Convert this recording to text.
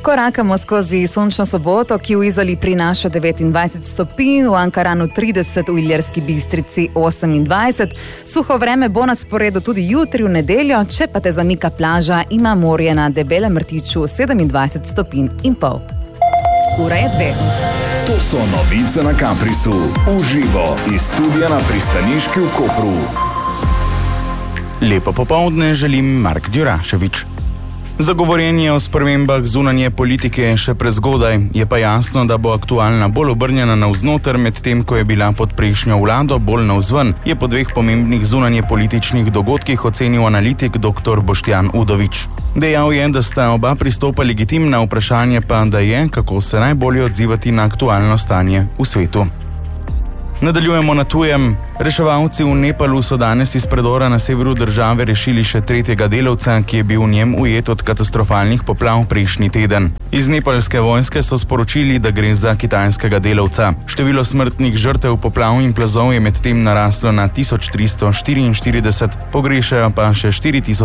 Korakamo skozi sončno soboto, ki v Izoli prinaša 29 stopinj, v Ankaranu 30, v Iljerski Bistrici 28. Suho vreme bo na sporedu tudi jutri v nedeljo, če pa te zamika plaža, ima morje na Debelem Rtiču 27 stopinj in pol. Ura je 2. To so novice na Kamprisu, uživo iz studia na Pristaniški v Kopru. Lepo popoldne želim Mark Djuraševič. Za govorjenje o spremembah zunanje politike je še prezgodaj, je pa jasno, da bo aktualna bolj obrnjena navznoter, medtem ko je bila pod prejšnjo vlado bolj navzven, je po dveh pomembnih zunanje političnih dogodkih ocenil analitik dr. Boštjan Udovič. Dejal je, da sta oba pristopa legitimna, vprašanje pa, da je, kako se najbolje odzivati na aktualno stanje v svetu. Nadaljujemo na tujem. Reševalci v Nepalu so danes iz predora na severu države rešili še tretjega delavca, ki je bil v njem ujet od katastrofalnih poplav prejšnji teden. Iz nepalske vojske so sporočili, da gre za kitajskega delavca. Število smrtnih žrtev poplav in plazov je medtem naraslo na 1344, pogrešajo pa še 4000